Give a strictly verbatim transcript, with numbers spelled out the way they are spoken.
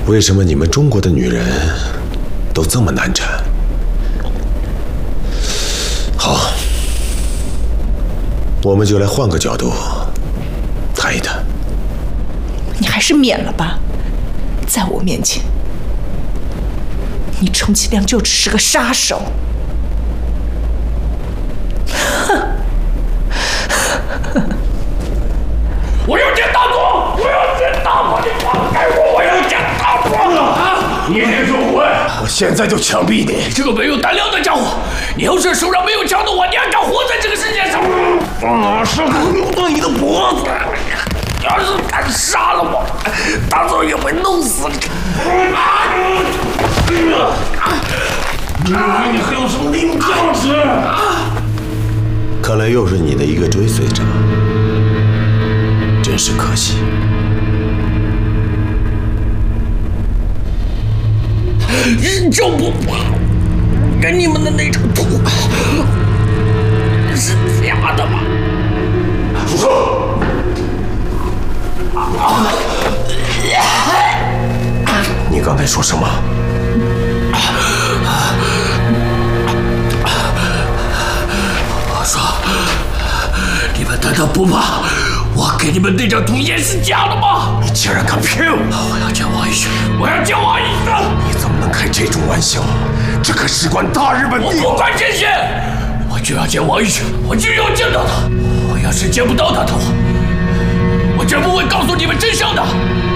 为什么你们中国的女人都这么难缠？好，我们就来换个角度谈一谈。 你还是免了吧，在我面前，你充其量就只是个杀手。 我要见大佐！我要见大佐！你放开我！我要见大佐！啊！你别说混！我现在就枪毙你！这个没有胆量的家伙！你要是手上没有枪的话，你还敢活在这个世界上？我是扭断你的脖子！要是敢杀了我，大佐也会弄死你！啊！你以为你还有什么利用价值？ 看来又是你的一个追随者。真是可惜。 人教不跟你们的那场图是假的吗？住手！ 你刚才说什么？ 我说，你们难道不怕？我给你们那张图也是假的吗？ 你竟然敢骗我！ 我要见王一轩！我要见王一轩！ 你怎么能开这种玩笑？这可事关大日本帝国！ 我不管这些，我就要见王一轩，我就要见到他。我要是见不到他的话，我绝不会告诉你们真相的。